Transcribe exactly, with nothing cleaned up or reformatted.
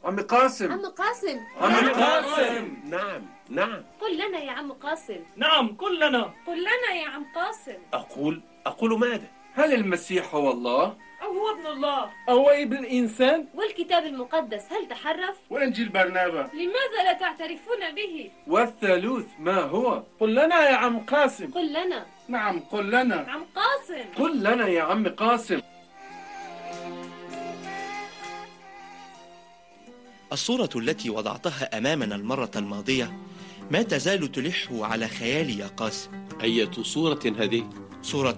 عم قاسم. عم قاسم. عم قاسم. نعم نعم. قل لنا يا عم قاسم. نعم قل لنا. قل لنا يا عم قاسم. أقول أقول ماذا؟ هل المسيح هو الله؟ أو هو ابن الله؟ أو ابن الإنسان؟ والكتاب المقدس هل تحرف؟ وإنجيل برنابا لماذا لا تعترفون به؟ والثالوث ما هو؟ قل لنا يا عم قاسم. قل لنا. نعم قل لنا. عم قاسم. قل لنا يا عم قاسم. الصورة التي وضعتها أمامنا المرة الماضية ما تزال تلح على خيالي يا قاسم. أية صورة هذه؟ صورة